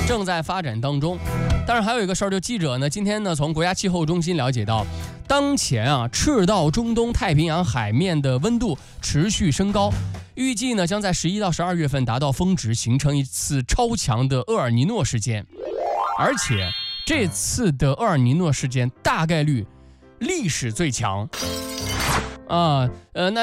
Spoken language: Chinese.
正在发展当中。当然还有一个事儿，就记者呢今天呢从国家气候中心了解到，当前赤道中东太平洋海面的温度持续升高，预计呢将在11到12月份达到峰值，形成一次超强的厄尔尼诺事件。而且这次的厄尔尼诺事件大概率历史最强。那